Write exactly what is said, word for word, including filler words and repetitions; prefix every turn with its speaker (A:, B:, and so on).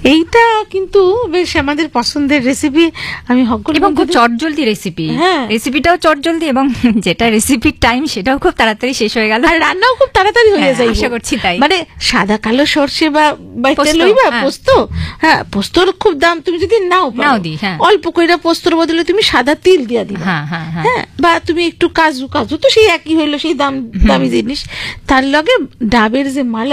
A: এইটা কিন্তু বেশ আমাদের পছন্দের রেসিপি। আমি হকগুলো
B: এবং খুব চটজলদি রেসিপি,
A: হ্যাঁ
B: রেসিপিটাও চটজলদি এবং যেটা রেসিপির টাইম সেটাও খুব তাড়াতাড়ি শেষ হয়ে গেল,
A: আর রান্নাও খুব তাড়াতাড়ি হয়ে যায়,
B: আশা করছি তাই।
A: মানে সাদা কালো সর্ষে বা বাইতে লইবা পোস্ত, হ্যাঁ পোস্তর খুব দাম, তুমি যদি নাও
B: নাও দি, হ্যাঁ
A: অল্প কইরা পোস্তর বদলে তুমি সাদা তিল দিয়া দিবা,
B: হ্যাঁ হ্যাঁ
A: হ্যাঁ, বা তুমি একটু কাজু, কাজু তো সেই একই হইলো, সেই দাম দামি জিনিস, তার লগে ডাবের যে মালা